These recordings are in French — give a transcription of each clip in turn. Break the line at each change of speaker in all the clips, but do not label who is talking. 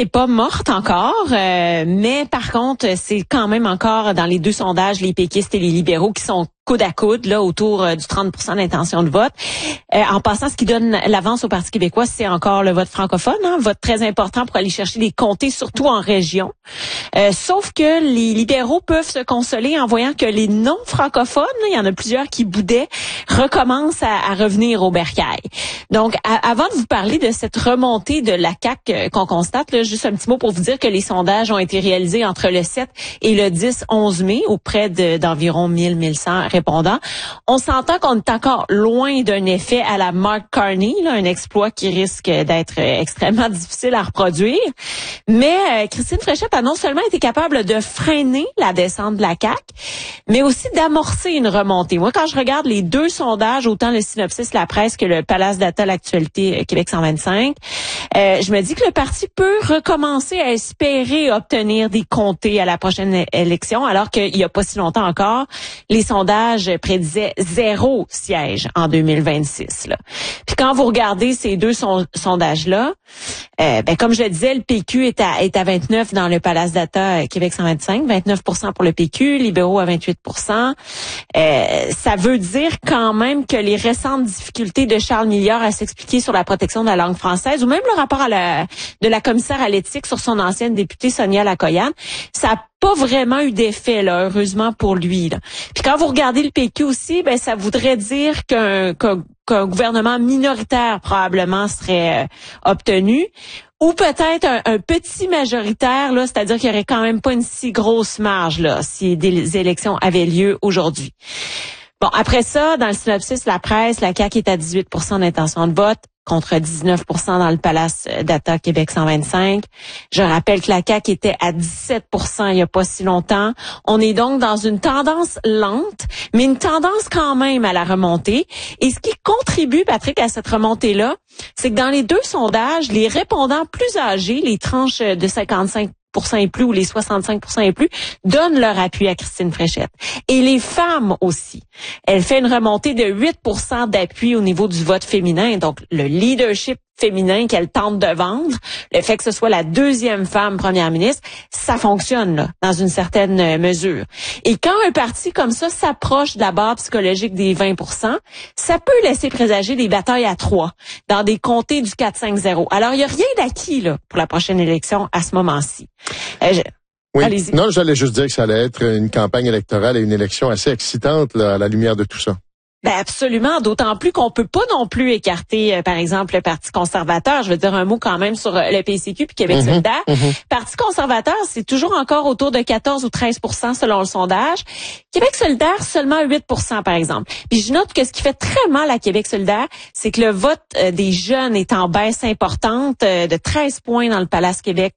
est pas morte encore, mais par contre, c'est quand même encore dans les deux sondages, les péquistes et les libéraux qui sont coude à coude, là, autour du 30% d'intention de vote. En passant, ce qui donne l'avance au Parti québécois, c'est encore le vote francophone, vote très important pour aller chercher des comtés, surtout en région. Sauf que les libéraux peuvent se consoler en voyant que les non-francophones, il y en a plusieurs qui boudaient, recommencent à revenir au bercail. Donc, avant de vous parler de cette remontée de la CAQ qu'on constate, là, juste un petit mot pour vous dire que les sondages ont été réalisés entre le 7 et le 10-11 mai, auprès d'environ 1000-1100 répondants. On s'entend qu'on est encore loin d'un effet à la Mark Carney, là, un exploit qui risque d'être extrêmement difficile à reproduire. Mais Christine Fréchette a non seulement été capable de freiner la descente de la CAQ, mais aussi d'amorcer une remontée. Moi, quand je regarde les deux sondages, autant le Synopsis La Presse que le Palace Data, l'Actualité Québec 125, je me dis que le parti peut recommencer à espérer obtenir des comtés à la prochaine élection, alors qu'il n'y a pas si longtemps encore, les sondages prédisaient 0 siège en 2026. Là. Puis quand vous regardez ces deux sondages-là, comme je le disais, le PQ est à 29 dans le Palace Data Québec 125, 29% pour le PQ, libéraux à 28%. Ça veut dire quand même que les récentes difficultés de Charles Milliard à s'expliquer sur la protection de la langue française, ou même le rapport de la commissaire à l'éthique sur son ancienne députée Sonia Lacoyane, ça n'a pas vraiment eu d'effet, là, heureusement pour lui. Là. Puis quand vous regardez le PQ aussi, ça voudrait dire qu'un gouvernement minoritaire probablement serait obtenu, ou peut-être un petit majoritaire, là, c'est-à-dire qu'il y aurait quand même pas une si grosse marge là si des élections avaient lieu aujourd'hui. Bon, après ça, dans le Synopsis La Presse, la CAQ est à 18% d'intention de vote, contre 19% dans le Palace Data Québec 125. Je rappelle que la CAQ était à 17% il n'y a pas si longtemps. On est donc dans une tendance lente, mais une tendance quand même à la remontée. Et ce qui contribue, Patrick, à cette remontée-là, c'est que dans les deux sondages, les répondants plus âgés, les tranches de 55% et plus ou les 65% et plus, donnent leur appui à Christine Fréchette. Et les femmes aussi. Elle fait une remontée de 8% d'appui au niveau du vote féminin, donc le leadership féminin qu'elle tente de vendre, le fait que ce soit la deuxième femme première ministre, ça fonctionne là, dans une certaine mesure. Et quand un parti comme ça s'approche de la barre psychologique des 20%, ça peut laisser présager des batailles à 3 dans des comtés du 4-5-0. Alors, il n'y a rien d'acquis là pour la prochaine élection à ce moment-ci.
Oui.
Allez-y.
Non, j'allais juste dire que ça allait être une campagne électorale et une élection assez excitante là, à la lumière de tout ça.
Absolument, d'autant plus qu'on peut pas non plus écarter, par exemple, le Parti conservateur. Je veux dire un mot quand même sur le PCQ puis Québec solidaire. Parti conservateur, c'est toujours encore autour de 14 ou 13% selon le sondage. Québec solidaire, seulement 8%, par exemple. Puis je note que ce qui fait très mal à Québec solidaire, c'est que le vote des jeunes est en baisse importante de 13 points dans le Palace Québec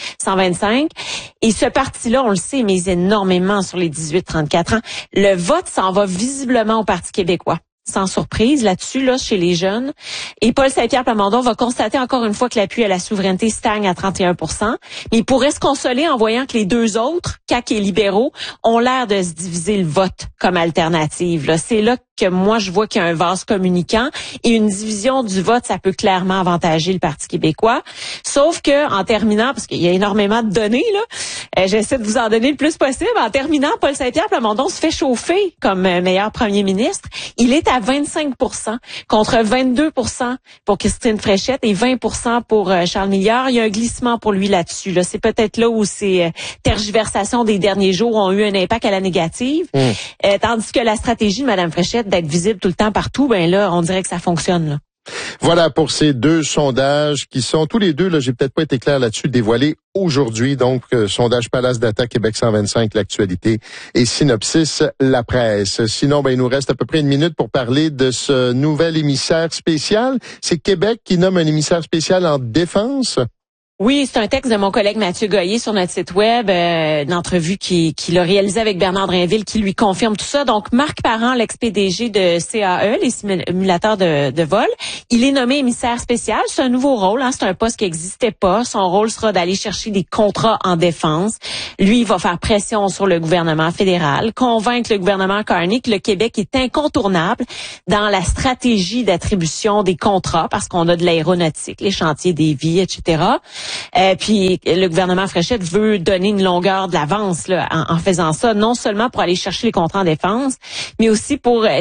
125. Et ce parti-là, on le sait, mise énormément sur les 18-34 ans. Le vote s'en va visiblement au Parti québécois. Sans surprise là-dessus, là, chez les jeunes. Et Paul Saint-Pierre Plamondon va constater encore une fois que l'appui à la souveraineté stagne à 31%. Mais il pourrait se consoler en voyant que les deux autres, CAQ et libéraux, ont l'air de se diviser le vote comme alternative. Là. C'est là que moi, je vois qu'il y a un vase communicant et une division du vote, ça peut clairement avantager le Parti québécois. Sauf que, en terminant, parce qu'il y a énormément de données, là, j'essaie de vous en donner le plus possible. En terminant, Paul Saint-Pierre Plamondon se fait chauffer comme meilleur premier ministre. Il est à 25% contre 22% pour Christine Fréchette et 20% pour Charles Milliard. Il y a un glissement pour lui là-dessus. Là. C'est peut-être là où ces tergiversations des derniers jours ont eu un impact à la négative. Tandis que la stratégie de Mme Fréchette d'être visible tout le temps partout, là, on dirait que ça fonctionne. Là.
Voilà pour ces deux sondages qui sont tous les deux, là, j'ai peut-être pas été clair là-dessus, dévoilés aujourd'hui. Donc, sondage Palace Data Québec 125, l'actualité et Synopsis La Presse. Sinon, il nous reste à peu près une minute pour parler de ce nouvel émissaire spécial. C'est Québec qui nomme un émissaire spécial en défense.
Oui, c'est un texte de mon collègue Mathieu Goyer sur notre site web, une entrevue qu'il a réalisée avec Bernard Drainville qui lui confirme tout ça. Donc, Marc Parent, l'ex-PDG de CAE, les simulateurs de vol, il est nommé émissaire spécial. C'est un nouveau rôle, c'est un poste qui n'existait pas. Son rôle sera d'aller chercher des contrats en défense. Lui, il va faire pression sur le gouvernement fédéral, convaincre le gouvernement Carney que le Québec est incontournable dans la stratégie d'attribution des contrats parce qu'on a de l'aéronautique, les chantiers des vies, etc. Puis le gouvernement Fréchette veut donner une longueur de l'avance là, en faisant ça, non seulement pour aller chercher les contrats en défense, mais aussi pour la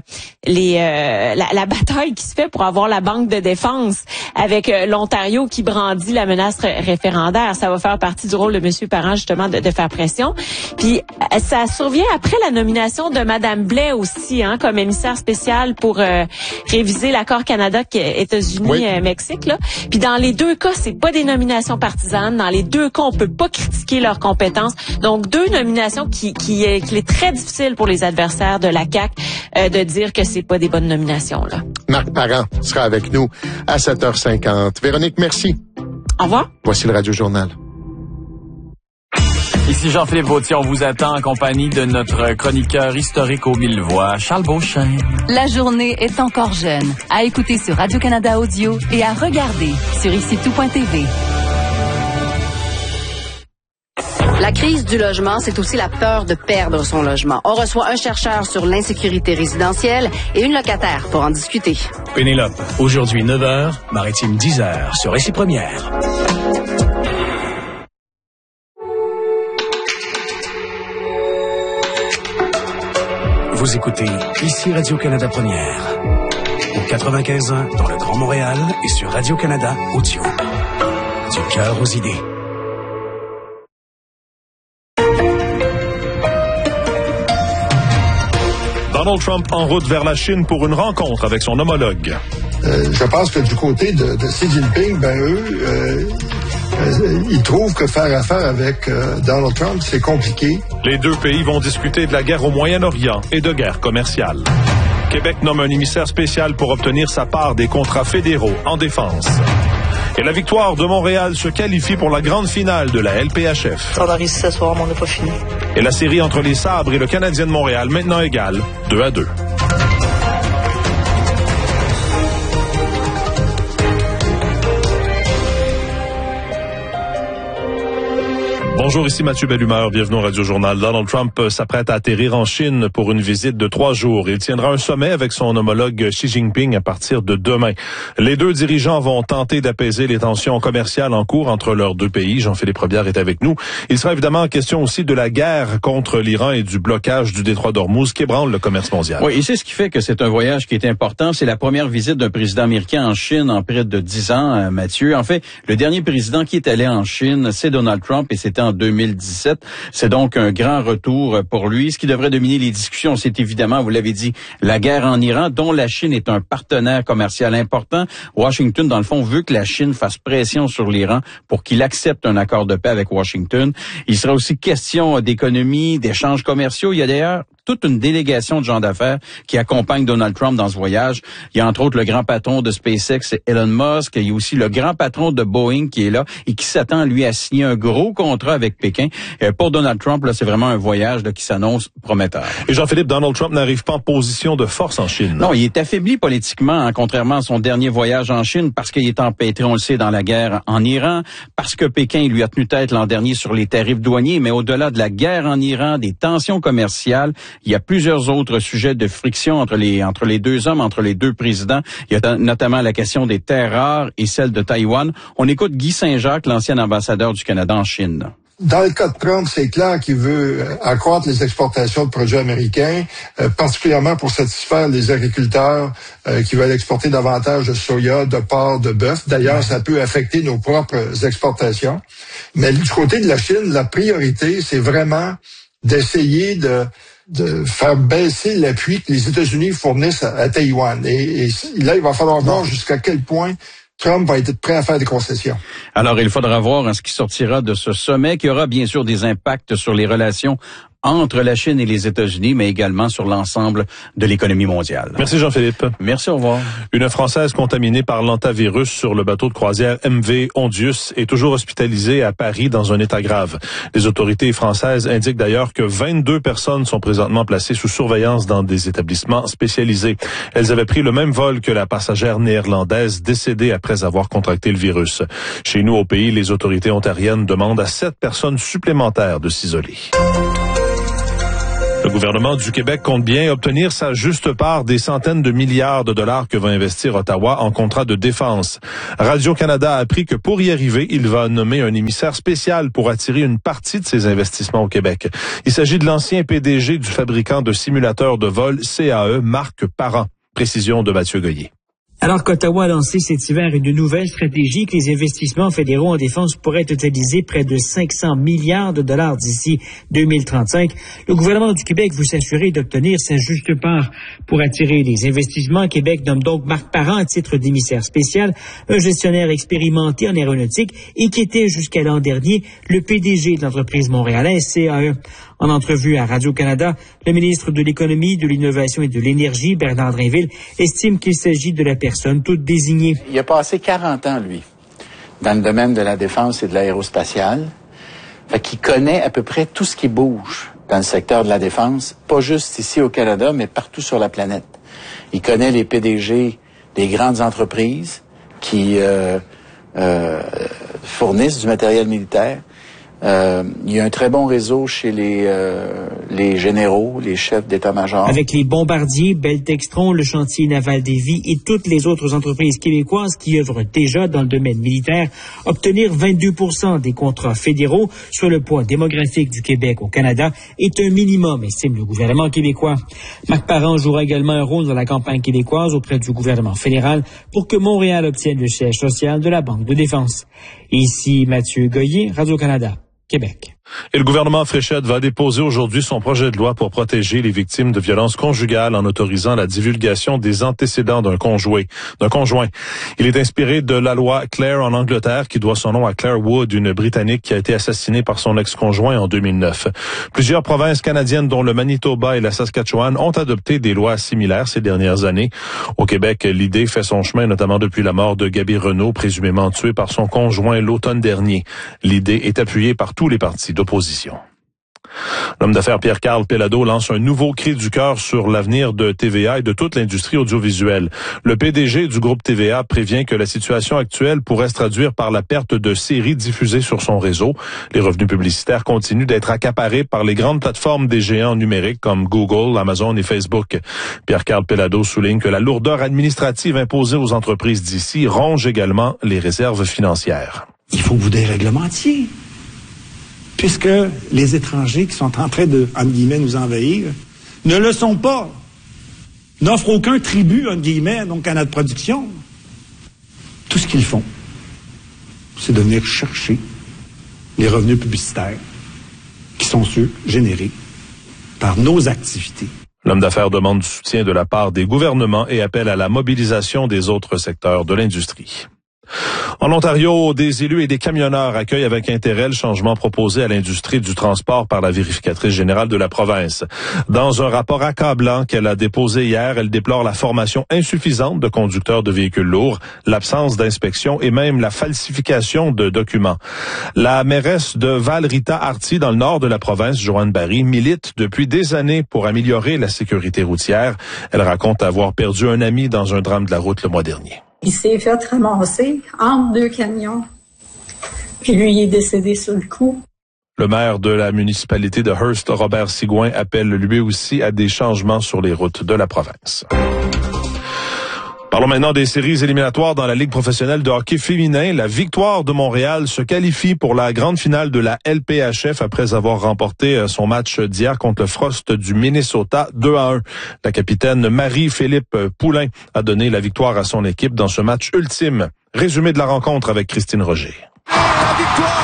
bataille qui se fait pour avoir la banque de défense avec l'Ontario qui brandit la menace référendaire. Ça va faire partie du rôle de M. Parent, justement, de faire pression. Puis ça survient après la nomination de Mme Blais aussi, comme émissaire spéciale pour réviser l'accord Canada-États-Unis-Mexique. Là. Puis dans les deux cas, c'est pas des nominations partisanes. Dans les deux cas, on peut pas critiquer leurs compétences. Donc deux nominations qu'il est très difficile pour les adversaires de la CAQ de dire que c'est pas des bonnes nominations. Là.
Marc Parent sera avec nous à 7h50. Véronique, merci.
Au revoir.
Voici le Radio Journal.
Ici Jean-Philippe Vautier, on vous attend en compagnie de notre chroniqueur historique aux 1000 voix, Charles Beauchesne.
La journée est encore jeune. À écouter sur Radio-Canada Audio et à regarder sur icitout.tv.
La crise du logement, c'est aussi la peur de perdre son logement. On reçoit un chercheur sur l'insécurité résidentielle et une locataire pour en discuter.
Pénélope, aujourd'hui 9h, Maritime 10h sur Ici Première. Vous écoutez Ici Radio-Canada Première. Au 95.1 dans le Grand Montréal et sur Radio-Canada Audio. Du cœur aux idées.
Donald Trump en route vers la Chine pour une rencontre avec son homologue.
Je pense que du côté de Xi Jinping, ils trouvent que faire affaire avec Donald Trump, c'est compliqué.
Les deux pays vont discuter de la guerre au Moyen-Orient et de guerre commerciale. Québec nomme un émissaire spécial pour obtenir sa part des contrats fédéraux en défense. Et la victoire de Montréal se qualifie pour la grande finale de la LPHF.
Ça arrive ce soir, mais on n'a pas fini.
Et la série entre les Sabres et le Canadien de Montréal maintenant égale 2-2. Bonjour, ici Mathieu Bellumeur. Bienvenue au Radio Journal. Donald Trump s'apprête à atterrir en Chine pour une visite de 3 jours. Il tiendra un sommet avec son homologue Xi Jinping à partir de demain. Les deux dirigeants vont tenter d'apaiser les tensions commerciales en cours entre leurs deux pays. Jean-Philippe Robillard est avec nous. Il sera évidemment question aussi de la guerre contre l'Iran et du blocage du détroit d'Ormuz qui ébranle le commerce mondial.
Oui, et c'est ce qui fait que c'est un voyage qui est important. C'est la première visite d'un président américain en Chine en près de 10 ans, Mathieu. En fait, le dernier président qui est allé en Chine, c'est Donald Trump et c'était en 2017. C'est donc un grand retour pour lui. Ce qui devrait dominer les discussions, c'est évidemment, vous l'avez dit, la guerre en Iran, dont la Chine est un partenaire commercial important. Washington, dans le fond, veut que la Chine fasse pression sur l'Iran pour qu'il accepte un accord de paix avec Washington. Il sera aussi question d'économie, d'échanges commerciaux. Il y a d'ailleurs toute une délégation de gens d'affaires qui accompagnent Donald Trump dans ce voyage. Il y a entre autres le grand patron de SpaceX, Elon Musk. Il y a aussi le grand patron de Boeing qui est là et qui s'attend, lui, à signer un gros contrat avec Pékin. Pour Donald Trump, là, c'est vraiment un voyage là, qui s'annonce prometteur.
Et Jean-Philippe, Donald Trump n'arrive pas en position de force en Chine.
Non, il est affaibli politiquement, contrairement à son dernier voyage en Chine, parce qu'il est empêtré, on le sait, dans la guerre en Iran, parce que Pékin lui a tenu tête l'an dernier sur les tarifs douaniers, mais au-delà de la guerre en Iran, des tensions commerciales, il y a plusieurs autres sujets de friction entre les deux hommes, entre les deux présidents. Il y a notamment la question des terres rares et celle de Taïwan. On écoute Guy Saint-Jacques, l'ancien ambassadeur du Canada en Chine.
Dans le cas de Trump, c'est clair qu'il veut accroître les exportations de produits américains, particulièrement pour satisfaire les agriculteurs qui veulent exporter davantage de soya, de porc, de bœuf. D'ailleurs, ça peut affecter nos propres exportations. Mais du côté de la Chine, la priorité, c'est vraiment d'essayer de faire baisser l'appui que les États-Unis fournissent à Taïwan. Et là, il va falloir voir jusqu'à quel point Trump va être prêt à faire des concessions.
Alors, il faudra voir ce qui sortira de ce sommet, qui aura bien sûr des impacts sur les relations entre la Chine et les États-Unis, mais également sur l'ensemble de l'économie mondiale.
Merci Jean-Philippe.
Merci, au revoir.
Une Française contaminée par l'hantavirus sur le bateau de croisière MV Ondius est toujours hospitalisée à Paris dans un état grave. Les autorités françaises indiquent d'ailleurs que 22 personnes sont présentement placées sous surveillance dans des établissements spécialisés. Elles avaient pris le même vol que la passagère néerlandaise décédée après avoir contracté le virus. Chez nous, au pays, les autorités ontariennes demandent à 7 personnes supplémentaires de s'isoler. Le gouvernement du Québec compte bien obtenir sa juste part des centaines de milliards de dollars que va investir Ottawa en contrat de défense. Radio-Canada a appris que pour y arriver, il va nommer un émissaire spécial pour attirer une partie de ses investissements au Québec. Il s'agit de l'ancien PDG du fabricant de simulateurs de vol CAE, Marc Parent. Précision de Mathieu Goyer.
Alors qu'Ottawa a lancé cet hiver une nouvelle stratégie que les investissements fédéraux en défense pourraient totaliser près de 500 milliards de dollars d'ici 2035, le gouvernement du Québec veut s'assurer d'obtenir sa juste part. Pour attirer les investissements, Québec nomme donc Marc Parent à titre d'émissaire spécial, un gestionnaire expérimenté en aéronautique et qui était jusqu'à l'an dernier le PDG de l'entreprise montréalaise CAE. En entrevue à Radio-Canada, le ministre de l'Économie, de l'Innovation et de l'Énergie, Bernard Drinville, estime qu'il s'agit de la personne toute désignée.
Il a passé 40 ans, lui, dans le domaine de la défense et de l'aérospatiale. Fait qu'il connaît à peu près tout ce qui bouge dans le secteur de la défense, pas juste ici au Canada, mais partout sur la planète. Il connaît les PDG des grandes entreprises qui fournissent du matériel militaire. Il y a un très bon réseau chez les généraux, les chefs d'état-major.
Avec les bombardiers, Bell Textron, le chantier naval d'Évis et toutes les autres entreprises québécoises qui œuvrent déjà dans le domaine militaire, obtenir 22% des contrats fédéraux sur le poids démographique du Québec au Canada est un minimum, estime le gouvernement québécois. Marc Parent jouera également un rôle dans la campagne québécoise auprès du gouvernement fédéral pour que Montréal obtienne le siège social de la Banque de défense. Ici Mathieu Goyer, Radio-Canada. Québec.
Et le gouvernement Fréchette va déposer aujourd'hui son projet de loi pour protéger les victimes de violences conjugales en autorisant la divulgation des antécédents d'un conjoint. Il est inspiré de la loi Clare en Angleterre qui doit son nom à Claire Wood, une Britannique qui a été assassinée par son ex-conjoint en 2009. Plusieurs provinces canadiennes, dont le Manitoba et la Saskatchewan, ont adopté des lois similaires ces dernières années. Au Québec, l'idée fait son chemin, notamment depuis la mort de Gaby Renaud, présumément tuée par son conjoint l'automne dernier. L'idée est appuyée par tous les partis d'opposition. L'homme d'affaires Pierre-Carl Péladeau lance un nouveau cri du cœur sur l'avenir de TVA et de toute l'industrie audiovisuelle. Le PDG du groupe TVA prévient que la situation actuelle pourrait se traduire par la perte de séries diffusées sur son réseau. Les revenus publicitaires continuent d'être accaparés par les grandes plateformes des géants numériques comme Google, Amazon et Facebook. Pierre-Carl Péladeau souligne que la lourdeur administrative imposée aux entreprises d'ici ronge également les réserves financières.
Il faut que vous déréglementiez. Puisque les étrangers qui sont en train de, entre guillemets, nous envahir, ne le sont pas. N'offrent aucun tribut, entre guillemets, donc à notre production. Tout ce qu'ils font, c'est de venir chercher les revenus publicitaires qui sont ceux générés par nos activités.
L'homme d'affaires demande du soutien de la part des gouvernements et appelle à la mobilisation des autres secteurs de l'industrie. En Ontario, des élus et des camionneurs accueillent avec intérêt le changement proposé à l'industrie du transport par la vérificatrice générale de la province. Dans un rapport accablant qu'elle a déposé hier, elle déplore la formation insuffisante de conducteurs de véhicules lourds, l'absence d'inspection et même la falsification de documents. La mairesse de Val-Rita-Arty, dans le nord de la province, Joanne Barry, milite depuis des années pour améliorer la sécurité routière. Elle raconte avoir perdu un ami dans un drame de la route le mois dernier.
Il s'est fait ramasser entre deux camions, puis lui il est décédé sur le coup.
Le maire de la municipalité de Hearst, Robert Sigouin, appelle lui aussi à des changements sur les routes de la province. Parlons maintenant des séries éliminatoires dans la Ligue professionnelle de hockey féminin. La Victoire de Montréal se qualifie pour la grande finale de la LPHF après avoir remporté son match d'hier contre le Frost du Minnesota 2-1. La capitaine Marie-Philippe Poulain a donné la victoire à son équipe dans ce match ultime. Résumé de la rencontre avec Christine Roger.
La victoire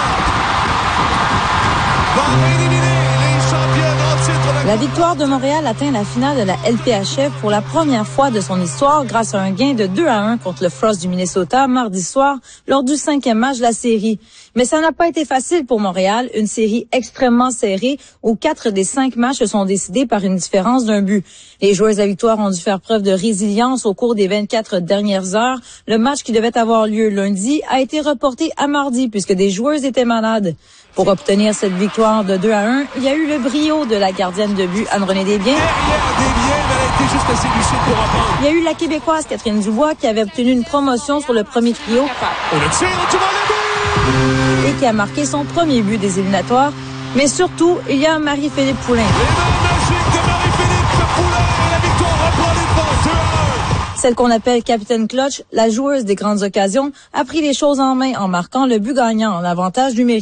va éliminer les champions en titre.
La Victoire de Montréal atteint la finale de la LPHF pour la première fois de son histoire grâce à un gain de 2-1 contre le Frost du Minnesota mardi soir lors du 5e match de la série. Mais ça n'a pas été facile pour Montréal, une série extrêmement serrée où 4 des 5 matchs se sont décidés par une différence d'un but. Les joueuses de la Victoire ont dû faire preuve de résilience au cours des 24 dernières heures. Le match qui devait avoir lieu lundi a été reporté à mardi puisque des joueuses étaient malades. Pour obtenir cette victoire de 2-1, il y a eu le brio de la gardienne de but Anne-Renée Desbiens. Il y a eu la Québécoise Catherine Dubois qui avait obtenu une promotion sur le premier trio et qui a marqué son premier but des éliminatoires. Mais surtout, il y a Marie-Philippe Poulin. Celle qu'on appelle Capitaine Clutch, la joueuse des grandes occasions, a pris les choses en main en marquant le but gagnant en avantage numérique.